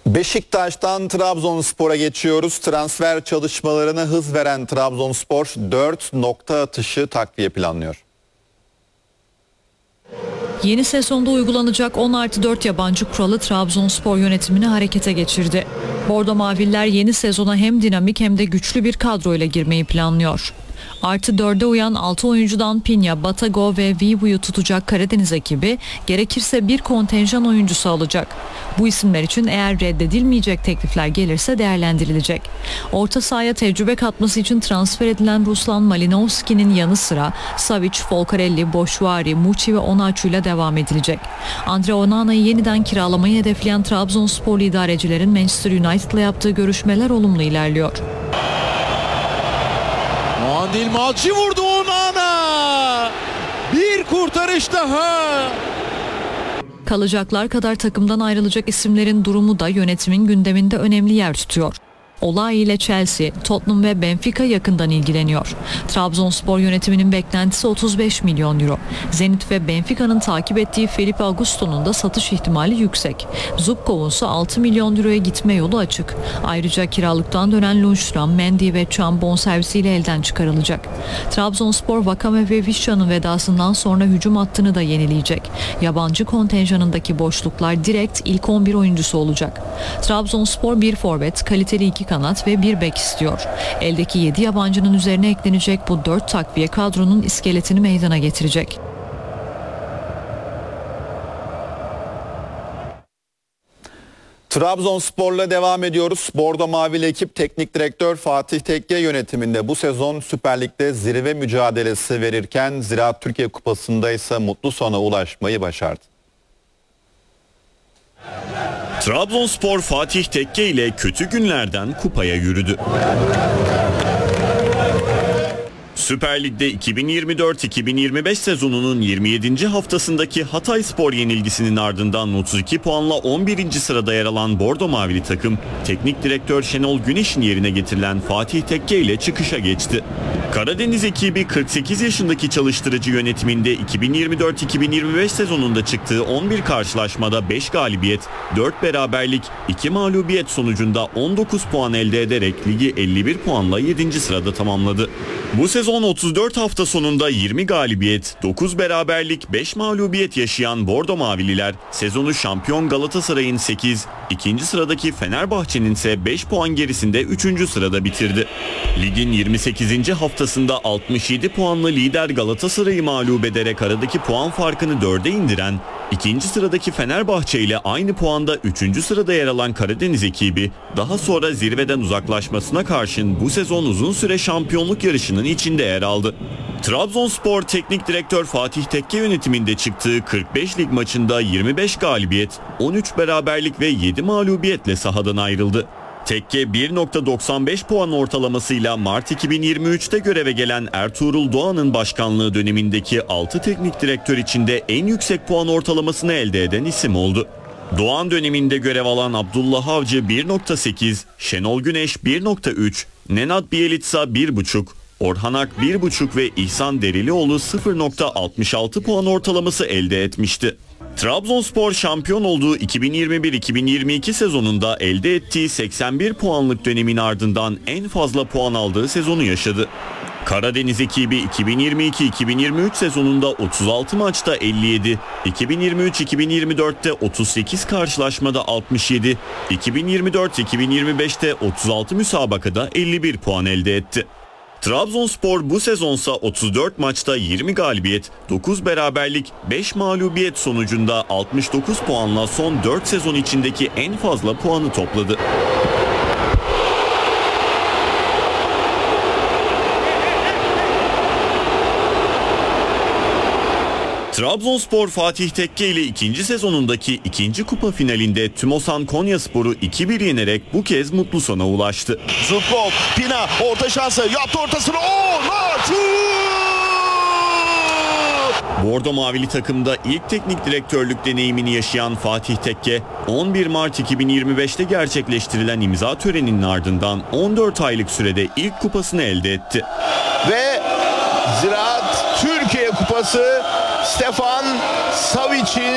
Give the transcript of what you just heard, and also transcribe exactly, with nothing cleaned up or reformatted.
Beşiktaş'tan Trabzonspor'a geçiyoruz. Transfer çalışmalarına hız veren Trabzonspor dört nokta atışı takviye planlıyor. Yeni sezonda uygulanacak on artı dört yabancı kuralı Trabzonspor yönetimini harekete geçirdi. Bordo Maviller yeni sezona hem dinamik hem de güçlü bir kadroyla girmeyi planlıyor. Artı dörde uyan altı oyuncudan Pinya, Batago ve Vivu'yu tutacak Karadeniz ekibi gerekirse bir kontenjan oyuncusu alacak. Bu isimler için eğer reddedilmeyecek teklifler gelirse değerlendirilecek. Orta sahaya tecrübe katması için transfer edilen Ruslan Malinovski'nin yanı sıra Savic, Folcarelli, Boşvari, Muçi ve Onaçu ile devam edilecek. Andre Onana'yı yeniden kiralamayı hedefleyen Trabzonsporlu idarecilerin Manchester United'la yaptığı görüşmeler olumlu ilerliyor. Dilmalci vurdu Onana. Bir kurtarış daha. Kalacaklar kadar takımdan ayrılacak isimlerin durumu da yönetimin gündeminde önemli yer tutuyor. Olay ile Chelsea, Tottenham ve Benfica yakından ilgileniyor. Trabzonspor yönetiminin beklentisi otuz beş milyon euro. Zenit ve Benfica'nın takip ettiği Felipe Augusto'nun da satış ihtimali yüksek. Zubkov'un ise altı milyon euroya gitme yolu açık. Ayrıca kiralıktan dönen Lundstram, Mendy ve Can bonservisiyle elden çıkarılacak. Trabzonspor, Vakame ve Vişça'nın vedasından sonra hücum hattını da yenileyecek. Yabancı kontenjanındaki boşluklar direkt ilk on bir oyuncusu olacak. Trabzonspor bir forvet, kaliteli iki kanat ve bir bek istiyor. Eldeki yedi yabancının üzerine eklenecek bu dört takviye kadronun iskeletini meydana getirecek. Trabzonspor'la devam ediyoruz. Bordo Mavili ekip teknik direktör Fatih Tekke yönetiminde bu sezon Süper Lig'de zirve mücadelesi verirken Ziraat Türkiye Kupası'nda ise mutlu sona ulaşmayı başardı. Trabzonspor Fatih Tekke ile kötü günlerden kupaya yürüdü. Süper Lig'de iki bin yirmi dört iki bin yirmi beş sezonunun yirmi yedinci haftasındaki Hatayspor yenilgisinin ardından otuz iki puanla on birinci sırada yer alan Bordo Mavili takım, teknik direktör Şenol Güneş'in yerine getirilen Fatih Tekke ile çıkışa geçti. Karadeniz ekibi kırk sekiz yaşındaki çalıştırıcı yönetiminde iki bin yirmi dört iki bin yirmi beş sezonunda çıktığı on bir karşılaşmada beş galibiyet, dört beraberlik, iki mağlubiyet sonucunda on dokuz puan elde ederek ligi elli bir puanla yedinci sırada tamamladı. Bu sezon otuz dört hafta sonunda yirmi galibiyet, dokuz beraberlik, beş mağlubiyet yaşayan Bordo Mavililer sezonu şampiyon Galatasaray'ın sekiz, ikinci sıradaki Fenerbahçe'nin ise beş puan gerisinde üçüncü sırada bitirdi. Ligin yirmi sekizinci haftasında altmış yedi puanlı lider Galatasaray'ı mağlup ederek aradaki puan farkını dörde indiren, ikinci sıradaki Fenerbahçe ile aynı puanda üçüncü sırada yer alan Karadeniz ekibi daha sonra zirveden uzaklaşmasına karşın bu sezon uzun süre şampiyonluk yarışının içinde yer aldı. Trabzonspor Teknik Direktör Fatih Tekke yönetiminde çıktığı kırk beş lig maçında yirmi beş galibiyet, on üç beraberlik ve yedi mağlubiyetle sahadan ayrıldı. Tekke bir nokta doksan beş puan ortalamasıyla Mart iki bin yirmi üçte göreve gelen Ertuğrul Doğan'ın başkanlığı dönemindeki altı teknik direktör içinde en yüksek puan ortalamasını elde eden isim oldu. Doğan döneminde görev alan Abdullah Avcı bir nokta sekiz, Şenol Güneş bir nokta üç, Nenad Bielitsa bir buçuk, Orhan Ak bir buçuk ve İhsan Derilioğlu sıfır nokta altmış altı puan ortalaması elde etmişti. Trabzonspor şampiyon olduğu iki bin yirmi bir iki bin yirmi iki sezonunda elde ettiği seksen bir puanlık dönemin ardından en fazla puan aldığı sezonu yaşadı. Karadeniz ekibi iki bin yirmi iki iki bin yirmi üç sezonunda otuz altı maçta elli yedi, iki bin yirmi üç iki bin yirmi dörtte otuz sekiz karşılaşmada altmış yedi, iki bin yirmi dört iki bin yirmi beşte otuz altı müsabakada elli bir puan elde etti. Trabzonspor bu sezonsa otuz dört maçta yirmi galibiyet, dokuz beraberlik, beş mağlubiyet sonucunda altmış dokuz puanla son dört sezon içindeki en fazla puanı topladı. Trabzonspor Fatih Tekke ile ikinci sezonundaki ikinci kupa finalinde Tümosan Konyaspor'u iki bir yenerek bu kez mutlu sona ulaştı. Zubkov, Pina orta şansı yaptı ortasını. Onaçu! Bordo Mavili takımda ilk teknik direktörlük deneyimini yaşayan Fatih Tekke, on bir Mart iki bin yirmi beşte gerçekleştirilen imza töreninin ardından on dört aylık sürede ilk kupasını elde etti. Ve Ziraat Türkiye Kupası Stefan Savic'in